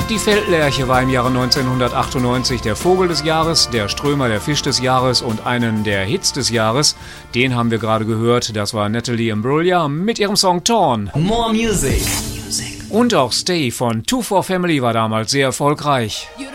Die Feldlerche war im Jahre 1998 der Vogel des Jahres, der Strömer der Fisch des Jahres und einen der Hits des Jahres. Den haben wir gerade gehört, das war Natalie Imbruglia mit ihrem Song Torn. More Music. Und auch Stay von 2 4 Family war damals sehr erfolgreich. You